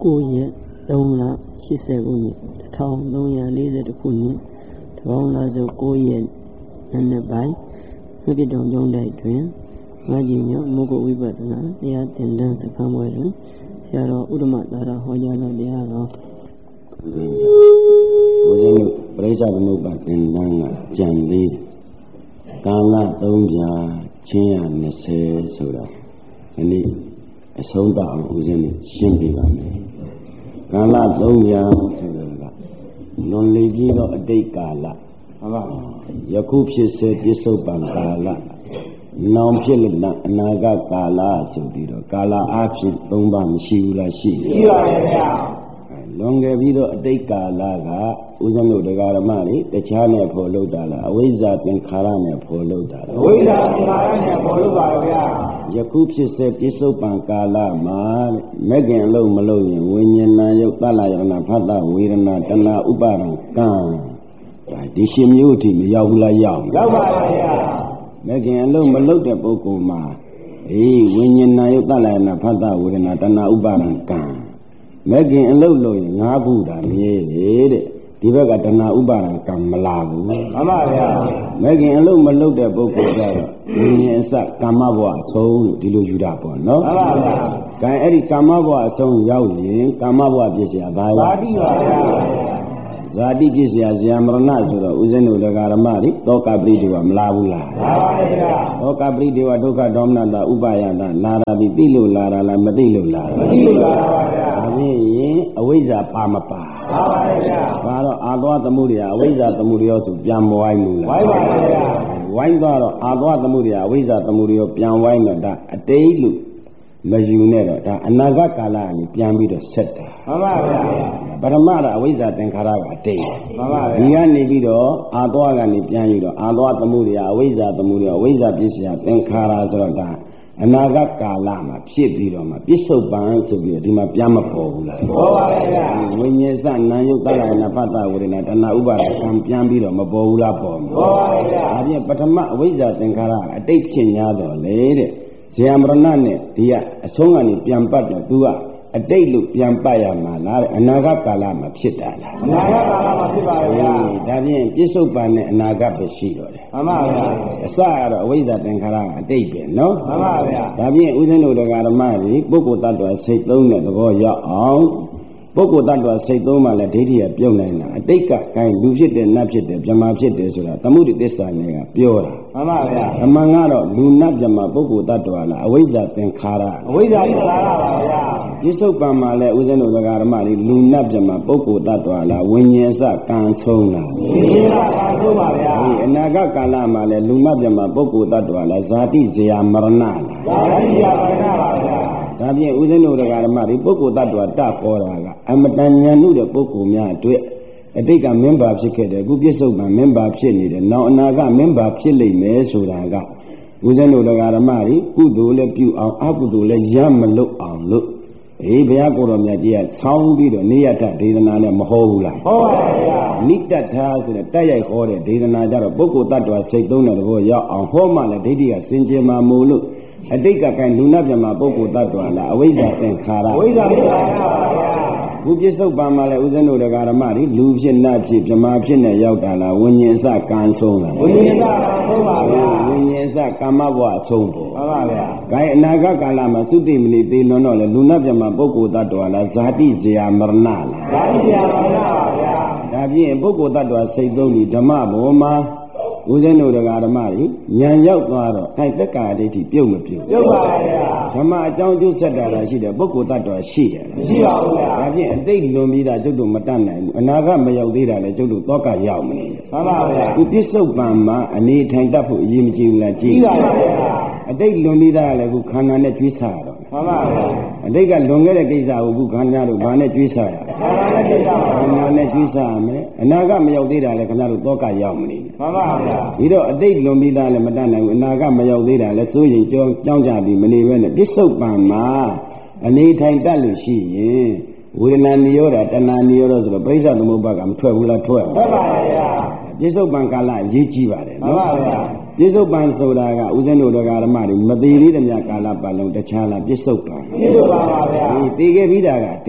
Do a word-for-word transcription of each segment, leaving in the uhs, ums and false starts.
ကိုရက်သုံးလရှစ်ဆယ်ခုနှစ်တစ်ထောင်သုံးရာလေးဆယ်တစ်ခုနှစ်တပေါင်းလာစုကိုရက်နံနက်ပိုင်းမြစ်တောင်ကျောင်းတိုက်တွင်ငါးကြီးမြောက်မုဂ္ဂဝိပဿနာတရားသင်တန်းစခန်းပွဲတွင်ဆရာတော်ဥဒ္ဓမသာရဟောကြားတော်တရားတော်ဘုရားတို့ပရိစ္ဆေသမုပ္ပါသင်တန်းကကြံလေးကာလသုံးပြချင်းရ၂၀ဆိုတာဒီနေ့အဆုံးသတ်အောင်ဦးဇင်းတို့ရှင်းပြပါမယ်ကာလသုံးပြဆိုတာကလွန်လေပြီးတော့အတိတ်ကာလဟုတ်ပါယခုဖြစ်စေပြစ္ဆုတ်ပံကာလနောင်ဖြစ်လက်အနာဂတ်ကာလဆိုပြီးတော့ကာလအားဖြင့်သုံးပါမရှိဘူးလားရှိရှိပါရဲ့ဗျာလွန်ခဲ့ပြီးတော့အတိတ်ကာလကဦးဇင်းတို့တရားဓမ္မတွေတခြားနဲ့ဖော်လုပ်တာလားအဝိဇ္ဇာသင်္ခါရနဲ့ဖော်လုပ်တာလားအဝိဇ္ဇာသင်္ခါရနဲ့ဖော်လုပ်ပါဗျာယခုဖြစ်စေပြစ္ဆုတ်ပံကာလမှာမဲ့ခင်အလုံးမလုံးရင်ဝိညာဏယုတ်တလယရဏဖတ်တဝေဒနာတဏှာဥပါဒံကံဒီရှင်မျိုးအထိမရောက်ဘူးလားရောက်ရောက်ပါပါဗျာမဲ့ခင်အလုံးမလုံးတဲ့ပုဂ္ဂိုလ်မှာအေးဝိညာဏယုတ်တလယရဏဖတ်တဝေဒနာတဏှာဥပါဒံကံမဲ့ခင်အလုံးလို့ရင်ငါးခုတာမြဲတယ်တဲ့ဒီဘက်ကတဏှာဥပါဒံကံမလာဘူးမှန်ပါဗျာမဲ့ခင်အလုံးမလုံးတဲ့ပုဂ္ဂိုလ်ကတော့ဝိညာဉ်အစကာမဘဝအဆုံးလို့ဒီလိုယူတာပေါ့နော်မှန်ပါဗျာကဲအဲ့ဒီကာမဘဝအဆုံးရောက်ရင်ကာမဘဝပြည့်စရာဘာလဲဇာတိပါဗျာဇာတိပြည့်စရာဇာမရဏဆိုတော့ဦးဇင်းတို့တရားဓမ္မတွေတောကပရိဒေဝမလာဘူးလားလာပါဗျာတောကပရိဒေဝဒုက္ခဒေါမနတာဥပါယတာလာတာပြီးသိလို့လာတာလားမသိလို့လာတာမသိလို့လာတာပါဗျာဒါဖြင့်ရင်အဝိဇ္ဇာပါမပါပါပါဗျာဒါတော့အာသောသမှုရိယအဝိဇ္ဇာသမှုရိယဆိုပြန်မဝိုင်းဘူးလားဝိုင်းပါဗျာဝိုင်းသွားတော့အာသောသမှုရိယအဝိဇ္ဇာသမှုရိယပြန်ဝိုင်းတော့ဒါအတိတ်လို့မယူနဲ့တော့ဒါအနာဂတ်ကာလကနေပြန်ပြီးတော့ဆက်တာမှန်ပါဗျာပရမတာအဝိဇ္ဇာသင်္ခါရကအတိတ်မှန်ပါဗျာဒီကနေပြီးတော့အာသောကနေပြန်ယူတော့အာသောသမှုရိယအဝိဇ္ဇာသမှုရိယအဝိဇ္ဇာပစ္စယသင်္ခါရဆိုတော့ဒါအနာဂတ်ကာလမှာဖြစ်ပြီးတော့မှပြစ္ဆုတ်ပံဆိုပြီးတော့ဒီမှာပြန်မပေါ်ဘူးလားပေါ်ပါဗျာဝိညာဉ်စနာယုတ်တလယနာဖတ်တာဝေဒနာတဏှာဥပါဒကံပြန်ပြီးတော့မပေါ်ဘူးလားပေါ်မှာပေါ်ပါဗျာဒါဖြင့်ပထမအဝိဇ္ဇာသင်္ခါရအတိတ်ဖြစ်냐တော့လေတဲ့ဇယမရဏနဲ့ဒီကအဆုံးကနေပြန်ပတ်တော့သူကအတိတ်လို့ပြန်ပတ်ရမှာလားတဲ့အနာဂတ်ကာလမှာဖြစ်တာလားအနာဂတ်ကာလမှာဖြစ်ပါဗျာဒါဖြင့်ပြစ္ဆုတ်ပံနဲ့အနာဂတ်ပဲရှိတော့တယ်မှန်ပါဗျာအစကတော့အဝိဇ္ဇာသင်္ခါရကအတိတ်ပဲနော်မှန်ပါဗျာဒါဖြင့်ဦးဇင်းတို့တရားဓမ္မတွေပုဂ္ဂိုလ်တ attva စိတ်သုံးတဲ့သဘောရောက်အောင်ပုဂ္ဂိုလ်တ attva စိတ်သုံးမှလည်းဒိဋ္ဌိကပြုတ်နိုင်တာအတိတ်ကကိုင်းလူဖြစ်တယ်နတ်ဖြစ်တယ်ဗြဟ္မာဖြစ်တယ်ဆိုတာသမုဒိသစ္စာနဲ့ကပြောတာမှန်ပါဗျာအမှန်ကတော့လူနတ်ဗြဟ္မာပုဂ္ဂိုလ်တ attva လားအဝိဇ္ဇာသင်္ခါရအဝိဇ္ဇာသင်္ခါရပါဗျာပြစ္ဆုတ်ပံမှာလည်းဦးဇင်းတို့တရားဓမ္မတွေလူနတ်ဗြဟ္မာပုဂ္ဂိုလ်တ attva လားဝိညာဉ်စကံဆုံးလားဝိညာဉ်စကံဆုံးပါဗျာဒီအနာဂတ်ကာလမှာလည်းလူနတ်ဗြဟ္မာပုဂ္ဂိုလ်တ attva လားဇာတိဇယမရဏလားဇာတိဇယမရဏပါဗျာဒါဖြင့်ဦးဇင်းတို့တရားဓမ္မတွေပုဂ္ဂိုလ်တ attva တပေါ်တာကအမတန်ဉာဏ်မှုတဲ့ပုဂ္ဂိုလ်များအတွက်အတိတ်ကမင်းပါဖြစ်ခဲ့တယ်အခုပြစ္ဆုတ်ပံမင်းပါဖြစ်နေတယ်နောက်အနာဂတ်မင်းပါဖြစ်လိမ့်မယ်ဆိုတာကဦးဇင်းတို့တရားဓမ္မတွေကုသိုလ်လည်းပြုအောင်အကုသိုလ်လည်းရမလို့အောင်လို့အေးဘုရားကိုယ်တော်မြတ်ကြီးကဆောင်းပြီးတော့နေရတဒေသနာနဲ့မဟောဘူးလားဟောပါဗျာနိတ္တထာဆိုတဲ့တက်ရိုက်ဟောတဲ့ဒေသနာကြတော့ပုဂ္ဂိုလ်တ attva စိတ်သုံးတဲ့ဘောရောက်အောင်ဟောမှလည်းဒိဋ္ဌိကစင်ကြယ်မှာမို့လို့အတိတ်ကကိုင်းလူနာပြမှာပုဂ္ဂိုလ်တ attva လားအဝိဇ္ဇာသင်္ခါရအဝိဇ္ဇာသင်္ခါရပါဗျာဘုပြစ္ဆုတ်ပံမှာလည်းဦးဇင်းတို့တရားဓမ္မတွေလူဖြစ်နတ်ဖြစ်ဗြဟ္မာဖြစ်နဲ့ရောက်တာလားဝိညာဉ်စကံဆုံးလားဝိညာဉ်စကံဆုံးပါဗျာဝိညာဉ်စကာမဘဝအဆုံးပေါ့မှန်ပါဗျာဂိုင်းအနာဂတ်ကာလမှာသုတိမဏိသေလွန်တော့လေလူနာပြမှာပုဂ္ဂိုလ်တ attva လားဇာတိဇယမရဏလားဇာတိဇယမရဏပါဗျာဒါဖြင့်ပုဂ္ဂိုလ်တ attva စိတ်သုံးပြီးဓမ္မဘောမှာဦးဇင်းတို့တရားဓမ္မတွေဉာဏ်ရောက်သွားတော့အဲတက္ကာဒိဋ္ဌိပြုတ်မပြုတ်ပြုတ်ပါဗျာဓမ္မအကြောင်းကျိုးဆက်တာလည်းရှိတယ်ပုဂ္ဂိုလ်တ attva ရှိတယ်မရှိပါဘူးဗျာဒါဖြင့်အတိတ်လွန်ပြီးတာကျုပ်တို့မတတ်နိုင်ဘူးအနာဂတ်မရောက်သေးတာလည်းကျုပ်တို့သောကရောက်မနေမှန်ပါဗျာဒီပြစ္ဆုတ်ပံမှာအနေထိုင်တတ်ဖို့အရေးမကြီးဘူးလားကြီးပါဗျာအတိတ်လွန်ပြီးတာလည်းခုခန္ဓာနဲ့ကျွေးဆရတော့မှန်ပါဗျာအတိတ်ကလွန်ခဲ့တဲ့ကိစ္စကိုခုခန္ဓာတို့ဘာနဲ့ကျွေးဆရခန္ဓာနဲ့ကျွေးဆရခန္ဓာနဲ့ကျွေးဆရမယ်အနာဂတ်မရောက်သေးတာလည်းခင်ဗျားတို့သောကရောက်မနေမှန်ပါဗျာဒီတော့အတိတ်လွန်ပြီးသားလည်းမတတ်နိုင်ဘူးအနာဂတ်မရောက်သေးတာလည်းစိုးရင်ကြောင်းကြောင်းကြပြီးမနေဘဲနဲ့ပြစ္ဆုတ်ပံမှာအနေထိုင်တတ်လို့ရှိရင်ဝေဒနာနိရောဓတဏှာနိရောဓဆိုတော့ပရိစ္ဆေသမုပ္ပါကမထွက်ဘူးလားထွက်ထွက်ပါဗျာပြစ္ဆုတ်ပံကာလအရေးကြီးပါတယ်နော်မှန်ပါဗျာပြစ္ဆုတ်ပံဆိုတာကဦးဇင်းတို့တရားဓမ္မတွေမသေးသေးတဲ့မြတ်ကာလပတ်လုံးတခြားလားပြစ္ဆုတ်ပံပြစ္ဆုတ်ပံပါဗျာဒီသိခဲ့ပြီးတာကအတိတ်မှ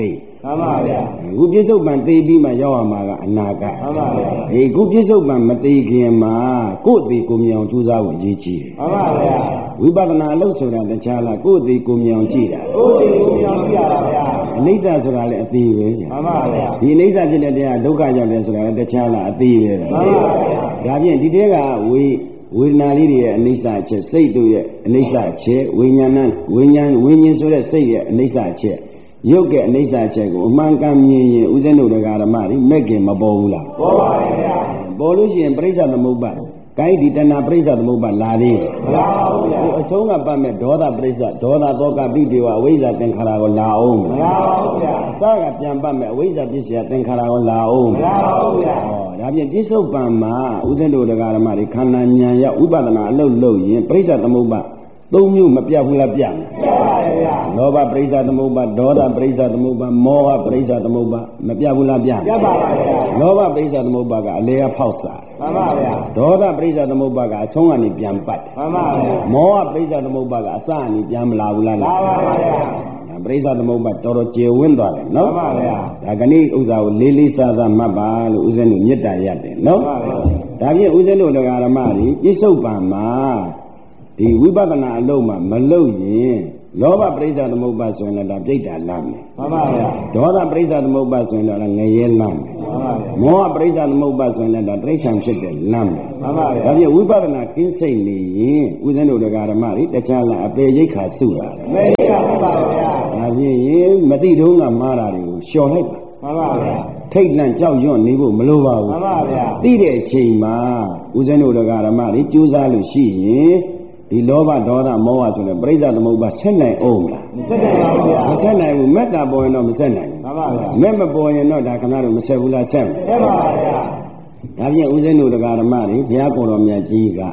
မှန်ပါဗျာခုပြစ္ဆုတ်ပံသိပြီးမှရောက်ရမှာကအနာဂတ်မှန်ပါဗျာအေးခုပြစ္ဆုတ်ပံမသိခင်မှာကိုယ်သိကိုမြင်အောင်ကြိုးစားဖို့အရေးကြီးတယ်မှန်ပါဗျာဝိပဿနာအလုပ်ဆိုတာတခြားလားကိုယ်သိကိုမြင်အောင်ကြည့်တာကိုယ်တည်ကိုမြောင်ကြည့်ရတာဗျာအနိစ္စဆိုတာလည်းအသေးပဲမှန်ပါဗျာဒီအနိစ္စဖြစ်တဲ့တရားဒုက္ခရောက်တယ်ဆိုတာလည်းတခြားလားအသေးပဲမှန်ပါဗျာဒါဖြင့်ဒီတဲကဝေဝေဒနာလေးတွေရဲ့အနိစ္စအချက်စိတ်တို့ရဲ့အနိစ္စအချက်ဝိညာဏဝိညာဉ်ဝိညာဉ်ဆိုတဲ့စိတ်ရဲ့အနိစ္စအချက်ရုပ်ရဲ့အနိစ္စအချက်ကိုအမှန်ကန်မြင်ရင်ဥစဉ်တို့တရားဓမ္မတွေမဲ့ခင်မပေါ်ဘူးလားပေါ်ပါဗျာပေါ်လို့ရှိရင်ပရိစ္ဆသမုပ္ပါကိုင်းဒီတဏပရိစ္ဆသမုပ္ပါလာသေးတယ်မလာဘူးဗျာအဆုံးကပတ်မဲ့ဒေါသပရိစ္ဆဒေါသသောကပိတေဝအဝိဇ္ဇာသင်္ခါရကိုလာအောင်မလာဘူးဗျာသာကပြန်ပတ်မဲ့အဝိဇ္ဇာပစ္စယသင်္ခါရကိုလာအောင်မလာဘူးဗျာဟောဒါဖြင့်ပြစ္ဆုတ်ပံမှာဥစဉ်တို့တရားဓမ္မတွေခန္ဓာဉာဏ်ရောက်ဝိပဿနာအလုပ်လုပ်ရင်ပရိစ္ဆသမုပ္ပါသုံးမျိုးမပြတ်ဘူးလားပြတ်မယ်ပြပါဗျာလောဘပရိစ္ဆသမုပ္ပါဒေါသပရိစ္ဆသမုပ္ပါမောဟပရိစ္ဆသမုပ္ပါမပြတ်ဘူးလားပြတ်ပြပါဗျာလောဘပရိစ္ဆသမုပ္ပါကအလေအဖောက်စားမှန်ပါဗျာဒေါသပရိစ္ဆသမုပ္ပါကအဆုံးကနေပြန်ပတ်တယ်မှန်ပါဗျာမောဟပရိစ္ဆသမုပ္ပါကအစအနေပြန်မလာဘူးလားလာပါဗျာပရိစ္ဆသမုပ္ပါတော်တော်ကျေဝန်းသွားတယ်နော်မှန်ပါဗျာဒါကနေ့ဥစ္စာကိုလေးလေးစားစားမှတ်ပါလို့ဦးဇင်းတို့မေတ္တာရတယ်နော်မှန်ပါဗျာဒါဖြင့်ဦးဇင်းတို့တရားဓမ္မတွေပြစ္ဆုတ်ပံမှာဒီဝိပဿနာအလုံးမှာမလုပ်ရင်လောဘပရိစ္ဆသမုပ္ပါဆိုရင်လည်းဒါပြိတ္တာလမ်းမယ်မှန်ပါဗျာဒေါသပရိစ္ဆသမုပ္ပါဆိုရင်လည်းငရဲလမ်းမယ်မှန်ပါဗျာမောဟပရိစ္ဆသမုပ္ပါဆိုရင်လည်းဒါတိရစ္ဆာန်ဖြစ်တဲ့လမ်းမယ်မှန်ပါဗျာဒါဖြင့်ဝိပဿနာကင်းစိတ်နေရင်ဦးဇင်းတို့တရားဓမ္မတွေတခြားလားအပေရိတ်ခါစုတာတယ်မေရပါပါဗျာဒါဖြင့်ရင်မတိတုံးကမှားတာတွေကိုလျှော်လိုက်ပါမှန်ပါဗျာထိတ်လန့်ကြောက်ရွံ့နေဖို့မလိုပါဘူးမှန်ပါဗျာသိတဲ့အချိန်မှာဦးဇင်းတို့တရားဓမ္မတွေကြိုးစားလို့ရှိရင်ဒီလောဘဒေါသမောဟဆိုတဲ့ပရိစ္ဆသမုပ္ပါဆက်နိုင်အောင်လားစက်တယ်ပါဗျာမဆက်နိုင်ဘူးမေတ္တာပေါ်ရင်တော့မဆက်နိုင်မှန်ပါဗျာဘူးမဲ့မပေါ်ရင်တော့ဒါခဏတော့မဆက်ဘူးလားဆက်မယ်ပြပါဗျာဒါဖြင့်ဦးဇင်းတို့တရားဓမ္မတွေဘုရားကိုယ်တော်မြတ်ကြီးက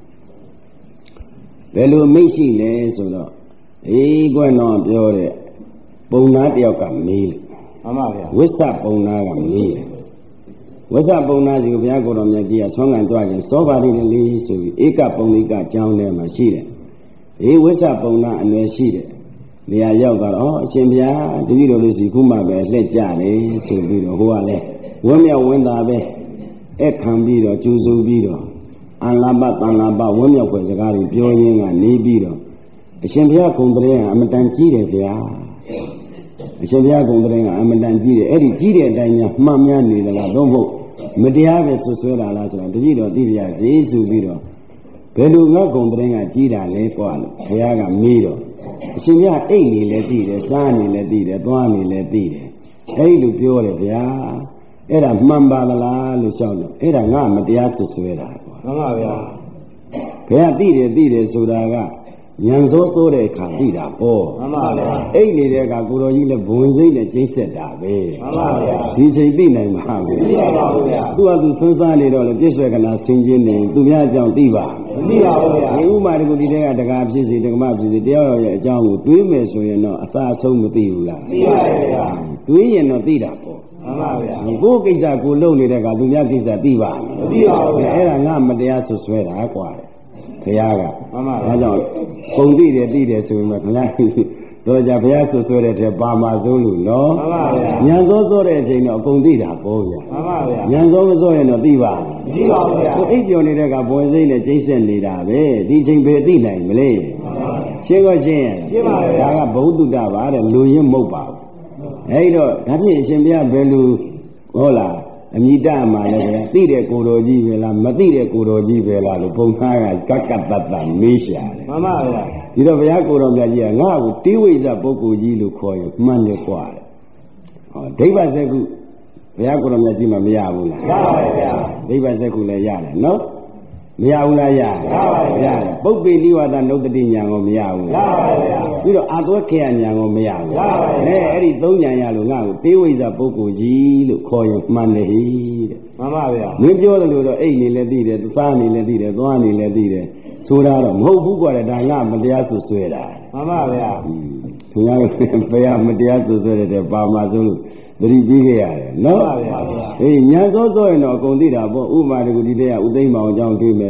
ဘယ်လိုမိတ်ရှိလဲဆိုတော့အေးကွန်းတော်ပြောတဲ့ပုံနာတယောက်ကမေးလို့မှန်ပါဗျာဝိသပုံနာကမေးတယ်ဝိသပုံနာကြီးကိုဘုရားကိုယ်တော်မြတ်ကြီးကဆွမ်းခံတွားခြင်းစောပါလိမ့်တယ်လေဆိုပြီးဧကပုံလိကအကြောင်းထဲမှာရှိတယ်အေးဝိသပုံနာအနွယ်ရှိတယ်နေရာရောက်တော့ဩအရှင်ဘုရားတပည့်တော်လေးစီခုမှပဲလှည့်ကြတယ်ဆိုပြီးတော့ဟိုကလည်းဝင်းမြောက်ဝင်းသားပဲအဲ့ခံပြီးတော့ကျူစုပြီးတော့အန္လာပတန်လာပဝင်းမြောက်ဖွယ်စကားတွေပြောရင်းကနေပြီးတော့အရှင်ဘုရားဂုံတရေကအမတန်ကြီးတယ်ဗျာအရှင်ဘုရားဂုံတရေကအမတန်ကြီးတယ်အဲ့ဒီကြီးတဲ့အတိုင်းညာမှန်များနေသလားတော့မဟုတ်မတရားပဲဆွဆွဲတာလားဆိုတော့တပည့်တော်သိရစေဆိုပြီးတော့ဘယ်လိုငါဂုံတရေကကြီးတာလဲကွာလို့ဘုရားကမေးတော့အရှင်ဘုရားအိတ်နေလဲသိတယ်စားနေလဲသိတယ်သွားနေလဲသိတယ်အဲ့လိုပြောတယ်ဗျာအဲ့ဒါမှန်ပါသလားလို့ရှောက်တော့အဲ့ဒါငါမတရားဆွဆွဲတာကွာမှန်ပါဗျာဘုရားသိတယ်သိတယ်ဆိုတာကဉာဏ်စိုးစိုးတဲ့အခါသိတာပေါ့မှန်ပါဗျာအိတ်နေတဲ့အခါကိုတော်ကြီးလည်းဘုံစိတ်နဲ့ကျိတ်ဆက်တာပဲမှန်ပါဗျာဒီချိန်သိနိုင်မှာပဲသိပါပါဘူးဗျာသူကသူစဉ်းစားနေတော့လေပြည့်စွဲကနာဆင်ခြင်းနေသူများအကြောင်းသိပါမသိပါဘူးဗျာဒီဥမာတကူဒီတဲ့ကတကားဖြစ်စီတက္ကမဖြစ်စီတရားတော်ရဲ့အကြောင်းကိုတွေးမယ်ဆိုရင်တော့အစအဆုံးမသိဘူးလားသိပါရဲ့ဗျာတွေးရင်တော့သိတာပေါ့မှန်ပါဗျာကိုယ်ကိစ္စကိုလုပ်နေတဲ့ကသူများကိစ္စသိပါမသိပါဘူးဗျာအဲ့ဒါငါမတရားဆွဆွဲတာကွာဘုရားကမှန်ပါဒါကြောင့်ပုံသိတယ်သိတယ်ဆိုရင်ခလားတော့ကြဘုရားဆွဆွဲတဲ့ထဲပါမှာစိုးလို့နော်မှန်ပါဗျာဉာဏ်စိုးစိုးတဲ့အချိန်တော့အကုန်သိတာပေါ့ဗျာမှန်ပါဗျာဉာဏ်စိုးမစိုးရင်တော့သိပါမသိပါဘူးဗျာကိုအိပ်ကျော်နေတဲ့ကဘွယ်စိတ်နဲ့ကျိတ်ဆက်နေတာပဲဒီချိန်ပဲသိနိုင်မလဲရှင်းကောရှင်းရဲ့ဒါကဘုဒ္ဓတာပါတဲ့လူရင်းမဟုတ်ပါဘူးအဲ့တော့ဒါဖြင့်အရှင်ဘုရားဘယ်လိုဟုတ်လားအမိတမှာလည်းပဲသိတဲ့ကိုယ်တော်ကြီးပဲလားမသိတဲ့ကိုယ်တော်ကြီးပဲလားလို့ပုံသားကကကတ္တတမေးရှာတယ်မှန်ပါဗျာဒီတော့ဘုရားကိုယ်တော်မြတ်ကြီးကငါ့ကိုတိဝိဇ္ဇပုဂ္ဂိုလ်ကြီးလို့ခေါ်ရင်မှန်တယ်ကွာတဲ့ဟောဒိဗ္ဗစက္ခုဘုရားကိုယ်တော်မြတ်ကြီးမှမရဘူးလားရပါရဲ့ဗျာဒိဗ္ဗစက္ခုလည်းရတယ်နော်မရဘူးလားရရပါရဲ့ဗျာပုပ္ပေလိဝါဒနုတ္တိညာကိုမရဘူးရပါရဲ့ဗျာပြီးတော့အာသွဲခေယညာကိုမရဘူးရပါရဲ့အဲအဲ့ဒီသုံးညာရလို့ငါ့ကိုတိဝိဇ္ဇပုဂ္ဂိုလ်ကြီးလို့ခေါ်ရင်မှန်တယ်ဟိတဲ့မှန်ပါဗျာမင်းပြောတယ်လို့တော့အိတ်နေလည်းသိတယ်သားနေလည်းသိတယ်သွားနေလည်းသိတယ်ဆိုတာတော့မဟုတ်ဘူးကွာတဲ့ဒါငါမတရားဆွဆွဲတာမှန်ပါဗျာသူများဘယ်ဟာမတရားဆွဆွဲတဲ့ပါမှာဆိုလို့သတိပေးခဲ့ရတယ်နော်မှန်ပါဗျာအေးညာစောစောရင်တော့အကုန်သိတာပေါ့ဥပမာတကူဒီတည်းကဥသိမ်းမောင်အကြောင်းတွေ့မယ်ဆို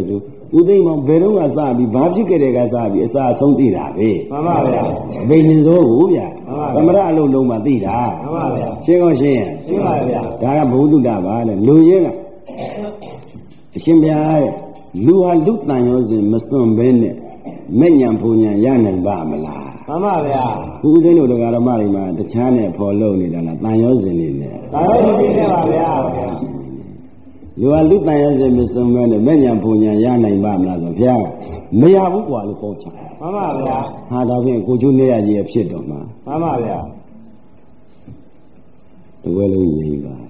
ဦးသိမ်းမောင်ဘယ်တော့ကစပြီးဘာဖြစ်ခဲ့တဲ့ကစပြီးအစာအဆုံးသိတာပဲမှန်ပါဗျာအဘိညာဉ်စိုးကိုဗျာသမရအလုံးလုံးမှသိတာမှန်ပါဗျာရှင်းကောရှင်းရင်ရှင်းပါဗျာဒါကဘုဒ္ဓတာပါလေလူရင်းကအရှင်ဘုရားရဲ့လူဟာလူတန်ရောစဉ်မစွန့်ဘဲနဲ့မဲ့ညာပူညာရနိုင်ပါမလားမှန်ပါဗျာဘုရားရှင်တို့တရားဓမ္မတွေမှာတခြားနဲ့ဖော်လို့နေတာလားတန်ရောစဉ်နေနဲ့ဒါရောမပြည့်နေပါဗျာလူဟာလူတန်ရောစဉ်မစွန့်ဘဲနဲ့မဲ့ညာပူညာရနိုင်ပါမလားဆိုဘုရားမရဘူးကွာလို့ပြောချင်မှန်ပါဗျာဟာဒါဖြင့်ကိုကျိုးနေရကြီးအဖြစ်တော်မှာမှန်ပါဗျာတဝဲလုံးငြိမ်ပါ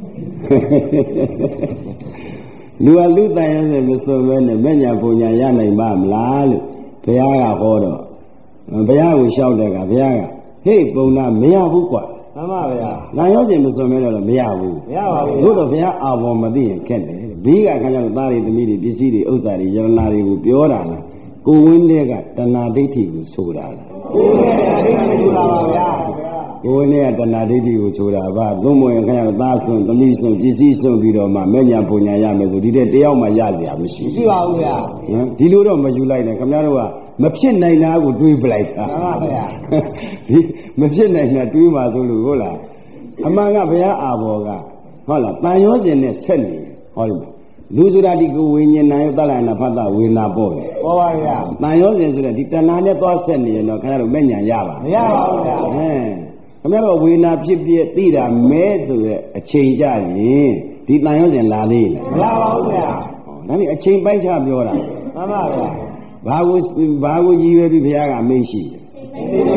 လူဟာလူတန်ရောစဉ်မစွန့်ဘဲနဲ့မဲ့ညာပူညာရနိုင်ပါမလားလို့ဘုရားကဟောတော့ဘုရားကိုလျှောက်တဲ့ကဘုရားကဟေ့ပုံနာမရဘူးကွာမှန်ပါဗျာ။ငါရောခြင်းမစွန်မဲတော့မရဘူးမရပါဘူး။တို့တော့ဘုရားအာဘော်မသိရင်ခက်တယ်။ဘေးကခါကျတော့သားတွေသမီးတွေပစ္စည်းတွေဥစ္စာတွေယရနာတွေကိုပြောတာလား။ကိုဝင်းတဲ့ကတဏှာဒိဋ္ဌိကိုဆိုတာလားကိုယ်နဲ့အရင်ကယူလာပါဗျာ။ကိုဝင်းတဲ့ကတဏှာဒိဋ္ဌိကိုဆိုတာဗာ။သုံးမဝင်ခါကျတော့သားစွန်သမီးစွန်ပစ္စည်းစွန်ပြီးတော့မှမဲ့ညာပုံညာရမယ်ဆိုဒီတဲ့တယောက်မှရစရာမရှိရှိပါဘူးဗျာဟမ်ဒီလိုတော့မယူလိုက်နဲ့ခင်ဗျားတို့ကမဖြစ်နိုင်တာကိုတွေးပလိုက်တာမှန်ပါဗျာဒီမဖြစ်နိုင်တာတွေးပါဆိုလို့ဟုတ်လားအမှန်ကဘုရားအာဘော်ကဟုတ်လားတန်ရောခြင်းနဲ့ဆက်နေဟောဒီလူဆိုတာဒီကိုဝိညာဉ်နာယသလနာဖတ်တာဝေနာပေါ့လေဟောပါဗျာတန်ရောခြင်းဆိုတဲ့ဒီတဏှာနဲ့သွားဆက်နေရင်တော့ခင်ဗျားတို့မဲ့ညာရပါမရပါဘူးဗျာဟမ်ခင်ဗျားတို့ဝေနာဖြစ်ပြသိတာမဲဆိုတဲ့အချိန်ကြရင်ဒီတန်ရောခြင်းလာသေးလားမရပါဘူးဗျာဒါนี่အချိန်ပိုက်ချပြောတာမှန်ပါဗျာဘာကိုဘာကိုကြည်ရွယ်ပြီးဘုရားကအမိန့်ရှိတယ်